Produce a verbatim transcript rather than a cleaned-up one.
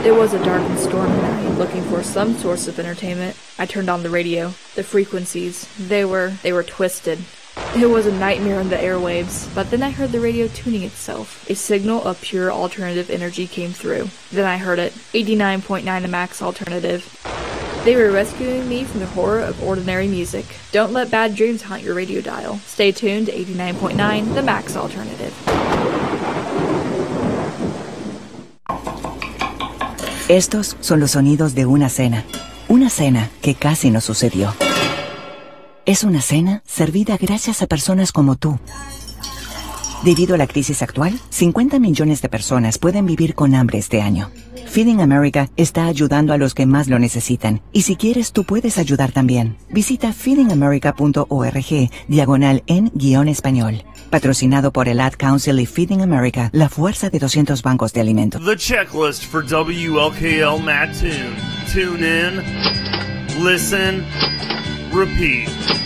It was a dark and stormy night. Looking for some source of entertainment, I turned on the radio. The frequencies, they were, they were twisted. It was a nightmare on the airwaves, but then I heard the radio tuning itself. A signal of pure alternative energy came through. Then I heard it, eighty-nine point nine The Max Alternative. They were rescuing me from the horror of ordinary music. Don't let bad dreams haunt your radio dial. Stay tuned to eighty-nine point nine The Max Alternative. Estos son los sonidos de una cena. Una cena que casi no sucedió. Es una cena servida gracias a personas como tú. Debido a la crisis actual, cincuenta millones de personas pueden vivir con hambre este año. Feeding America está ayudando a los que más lo necesitan. Y si quieres, tú puedes ayudar también. Visita feedingamerica.org, diagonal en guión español. Patrocinado por el Ad Council y Feeding America, la fuerza de doscientos bancos de alimentos. The checklist for W L K L Mattoon. Tune in, listen, repeat.